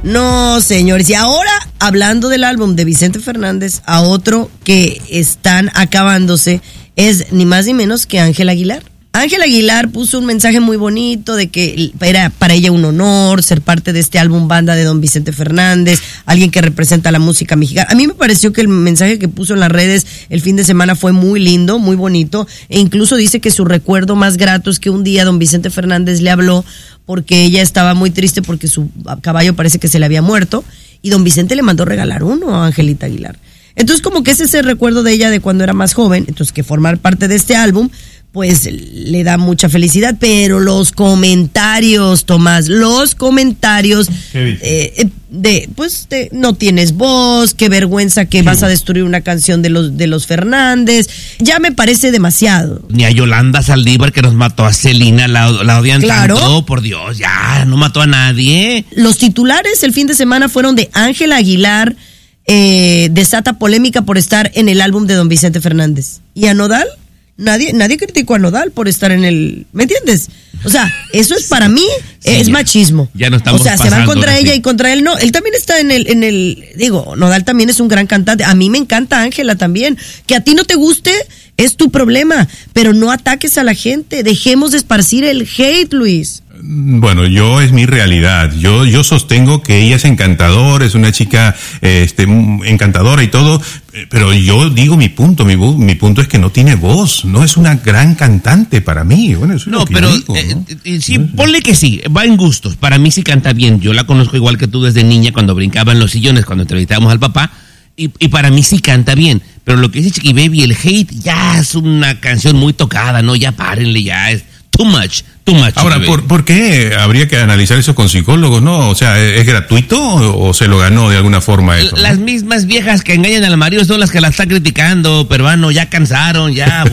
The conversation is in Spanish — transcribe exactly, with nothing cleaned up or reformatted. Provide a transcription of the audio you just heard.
No, señores. Y ahora, hablando del álbum de Vicente Fernández, a otro que están acabándose es ni más ni menos que Ángela Aguilar. Ángela Aguilar puso un mensaje muy bonito de que era para ella un honor ser parte de este álbum banda de don Vicente Fernández, alguien que representa la música mexicana. A mí me pareció que el mensaje que puso en las redes el fin de semana fue muy lindo, muy bonito, e incluso dice que su recuerdo más grato es que un día don Vicente Fernández le habló porque ella estaba muy triste porque su caballo parece que se le había muerto, y don Vicente le mandó regalar uno a Angelita Aguilar. Entonces como que ese es el recuerdo de ella de cuando era más joven, entonces que formar parte de este álbum pues le da mucha felicidad, pero los comentarios, Tomás, los comentarios eh, de, pues, de, no tienes voz, qué vergüenza que sí. Vas a destruir una canción de los de los Fernández, ya me parece demasiado. Ni a Yolanda Saldívar, que nos mató a Celina, la, la odian claro. tanto, por Dios, ya, no mató a nadie. Los titulares el fin de semana fueron de Ángela Aguilar, eh, desata polémica por estar en el álbum de don Vicente Fernández. ¿Y a Nodal? Nadie, nadie criticó a Nodal por estar en el, ¿me entiendes? O sea, eso es para mí, sí, es ya, machismo. Ya no estamos O sea, pasando, se van contra así. ella y contra él no. Él también está en el, en el, digo, Nodal también es un gran cantante. A mí me encanta Ángela también. Que a ti no te guste es tu problema, pero no ataques a la gente. Dejemos de esparcir el hate, Luis. Bueno, yo es mi realidad. Yo yo sostengo que ella es encantadora, es una chica este encantadora y todo, pero yo digo mi punto, mi mi punto es que no tiene voz, no es una gran cantante para mí. Bueno, eso es no, lo que pero yo digo, eh, ¿no? eh, sí, ponle que sí, va en gustos. Para mí sí canta bien. Yo la conozco igual que tú desde niña cuando brincaba en los sillones cuando entrevistábamos al papá. Y, y para mí sí canta bien, pero lo que dice Chiqui Baby, el hate ya es una canción muy tocada, ¿no? Ya párenle, ya es too much, too much. Ahora, ¿por, ¿por qué habría que analizar eso con psicólogos, no? O sea, ¿es gratuito o se lo ganó de alguna forma eso? Las ¿no? mismas viejas que engañan al marido son las que la están criticando, peruano, ya cansaron, ya...